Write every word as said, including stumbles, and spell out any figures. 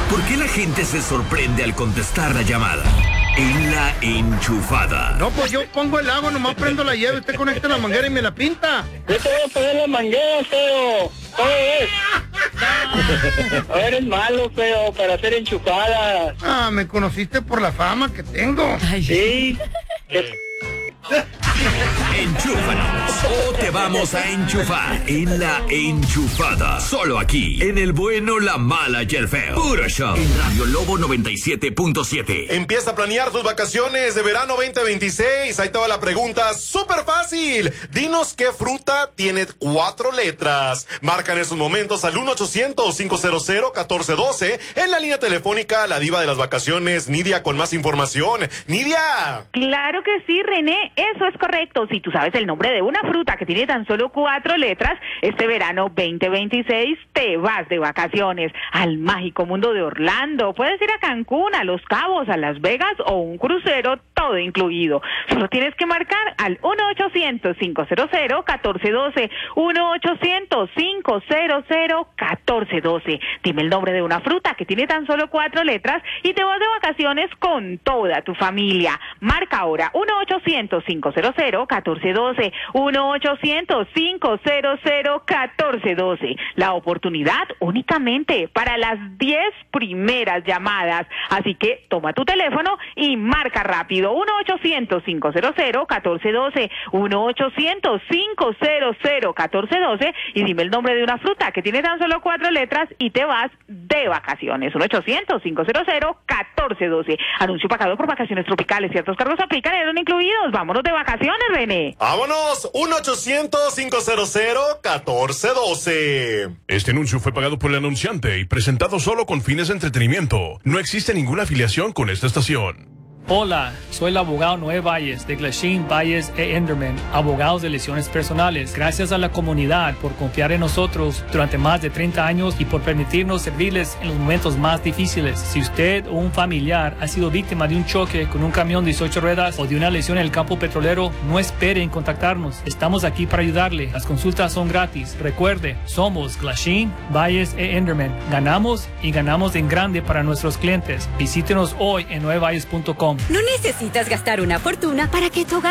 ¿Por qué la gente se sorprende al contestar la llamada? En La Enchufada. No, pues yo pongo el agua, nomás prendo la llave, usted conecta la manguera y me la pinta. Yo te voy a poner la manguera, feo. ¿Cómo ves? No eres malo, feo, para hacer enchufadas. Ah, me conociste por la fama que tengo. Ay, sí. Enchúfanos o te vamos a enchufar en La Enchufada. Solo aquí, en el bueno, la mala y el feo. Puro show. En Radio Lobo noventa y siete punto siete. Empieza a planear tus vacaciones de verano veinte veintiséis. Ahí te va la pregunta, súper fácil. Dinos qué fruta tiene cuatro letras. Marca en estos momentos al uno ochocientos, cinco cero cero, uno cuatro uno dos. En la línea telefónica, la diva de las vacaciones, Nidia, con más información. Nidia. Claro que sí, René, eso es correcto. Si tú sabes el nombre de una fruta que tiene tan solo cuatro letras, este verano veinte veintiséis te vas de vacaciones al mágico mundo de Orlando. Puedes ir a Cancún, a Los Cabos, a Las Vegas o un crucero, todo incluido. Solo tienes que marcar al uno ochocientos, cinco cero cero, uno cuatro uno dos, uno ochocientos, cinco cero cero, uno cuatro uno dos. Dime el nombre de una fruta que tiene tan solo cuatro letras y te vas de vacaciones con toda tu familia. Marca ahora uno ochocientos, cinco cero cero, uno cuatro uno dos, uno ochocientos, cinco cero cero, uno cuatro uno dos. La oportunidad únicamente para las diez primeras llamadas. Así que toma tu teléfono y marca rápido uno ochocientos, cinco cero cero, uno cuatro uno dos, uno ochocientos, cinco cero cero, uno cuatro uno dos y dime el nombre de una fruta que tiene tan solo cuatro letras y te vas de vacaciones. uno ochocientos, cinco cero cero, uno cuatro uno dos. Anuncio pagado por Vacaciones Tropicales. Ciertos cargos aplican, eran incluidos. Vámonos de vacaciones, René. ¡Vámonos! uno ochocientos, cinco cero cero, uno cuatro uno dos. Este anuncio fue pagado por el anunciante y presentado solo con fines de entretenimiento. No existe ninguna afiliación con esta estación. Hola, soy el abogado Noé Valles de Glasheen, Valles e Enderman, abogados de lesiones personales. Gracias a la comunidad por confiar en nosotros durante más de treinta años y por permitirnos servirles en los momentos más difíciles. Si usted o un familiar ha sido víctima de un choque con un camión de dieciocho ruedas o de una lesión en el campo petrolero, no espere en contactarnos. Estamos aquí para ayudarle. Las consultas son gratis. Recuerde, somos Glasheen, Valles e Enderman. Ganamos y ganamos en grande para nuestros clientes. Visítenos hoy en nueve valles punto com. No necesitas gastar una fortuna para que tu hogar